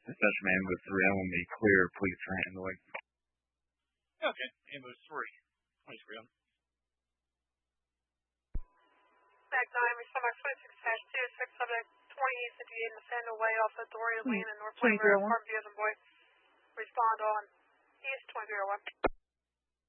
Special ambulance 3, I want to be clear, please for handling. Okay, ambulance 3. 23 on. Back 9, respond by 26-2, 6 subject 20 East 58 Nathaniel Way off Authority Lane and North Lane Road, Farm Views and Boy. Respond on East 2301.